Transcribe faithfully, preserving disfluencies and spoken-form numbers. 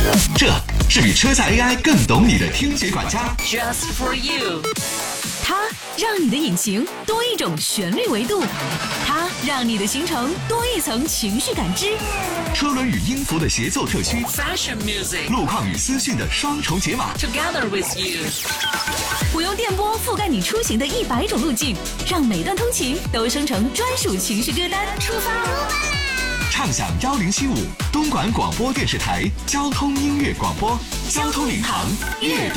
这是比车载 A I 更懂你的听觉管家 ，Just for you。 它让你的引擎多一种旋律维度，它让你的行程多一层情绪感知。 车轮与音符的协奏特区 ，Fashion music， 路况与资讯的双重解码 ，Together with you。 我用电波覆盖你出行的一百种路径，让每段通勤都生成专属情绪歌单。出发！ 畅享幺零七五东莞广播电视台交通音乐广播，交通领航乐。